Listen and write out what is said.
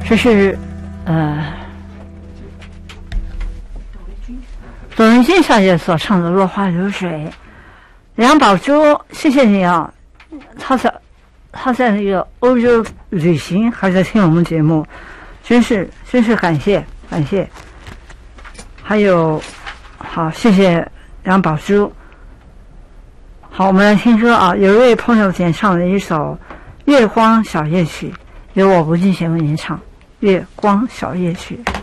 这是董维君小姐所唱的《落花流水》。梁宝珠，谢谢你啊！他在那个欧洲旅行，还在听我们节目，真是感谢。还有，好，谢谢梁宝珠。好，我们来听歌啊！有一位朋友点唱了一首《月光小夜曲》，由我吴俊贤为您唱《月光小夜曲》。